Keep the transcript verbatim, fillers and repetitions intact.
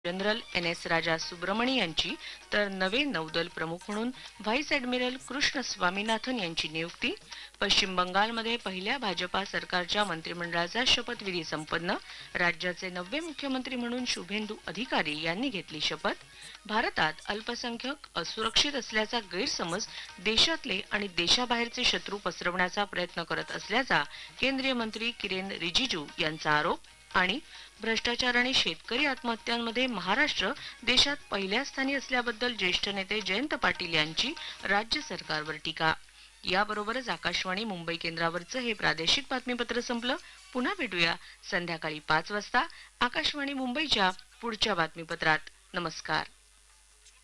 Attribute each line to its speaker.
Speaker 1: General N S राजा सुब्रमणी यांची तर नवे नौदल प्रमुख म्हणून व्हाईस ॲडमिरल कृष्ण स्वामीनाथन यांची नियुक्ती. पश्चिम बंगालमध्ये पहिल्या भाजपा सरकारच्या मंत्रिमंडळाचा शपथविधी संपन्न. राज्याचे नववे मुख्यमंत्री म्हणून शुभेंदू अधिकारी यांनी घेतली शपथ. भारतात अल्पसंख्याक असुरक्षित असल्याचा गैरसमज देशातले आणि देशाबाहेरचे शत्रू पसरवण्याचा प्रयत्न करत असल्याचा केंद्रीय मंत्री किरेन रिजिजू यांचा आरोप. आणि भ्रष्टाचार आणि शेतकरी आत्महत्यांमध्ये महाराष्ट्र देशात पहिल्या स्थानी असल्याबद्दल ज्येष्ठ नेते जयंत पाटील यांची राज्य सरकारवर टीका. याबरोबरच आकाशवाणी मुंबई केंद्रावरचं हे प्रादेशिक बातमीपत्र संपलं. पुन्हा भेटूया संध्याकाळी पाच वाजता आकाशवाणी मुंबईच्या पुढच्या बातमीपत्रात. नमस्कार.